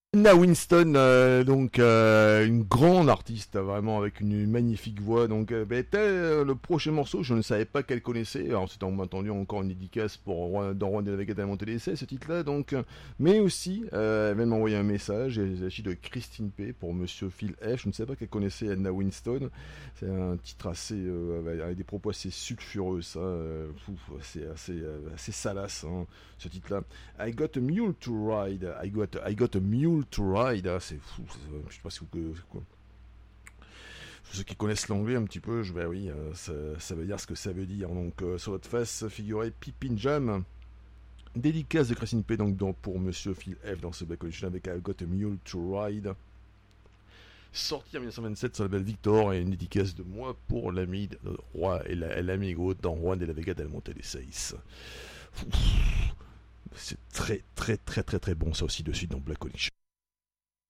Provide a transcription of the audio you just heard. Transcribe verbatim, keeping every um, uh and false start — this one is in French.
Anna Winston, euh, donc euh, une grande artiste, vraiment avec une magnifique voix. Donc, euh, bah, était, euh, le prochain morceau, je ne savais pas qu'elle connaissait. Alors, c'était entendu encore une dédicace pour Roi- dans Juan de la Vega del Monte d'Essai, ce titre-là. Donc, euh, mais aussi, euh, elle vient de m'envoyer un message. Il s'agit de Christine P pour Monsieur Phil F. Je ne savais pas qu'elle connaissait Anna Winston. C'est un titre assez euh, avec, avec des propos assez sulfureux, ça. Euh, fou, c'est assez, euh, assez salace, hein, ce titre-là. I got a mule to ride. I got, I got a mule to ride. Ah, c'est fou. C'est, je sais pas si vous. Quoi. Pour ceux qui connaissent l'anglais un petit peu, je vais, oui, euh, ça, ça veut dire ce que ça veut dire. Donc, euh, sur votre face figurait Pippin Jam. Dédicace de Christine P. Donc, dans, pour Monsieur Phil F. dans ce Black Collection avec I got a mule to ride. Sorti en mille neuf cent vingt-sept sur le label Victor et une dédicace de moi pour l'ami de Roi et l'amigo dans Juan de la Vega del Monte de Seis. C'est très très très très très bon ça aussi de suite dans Black Collection.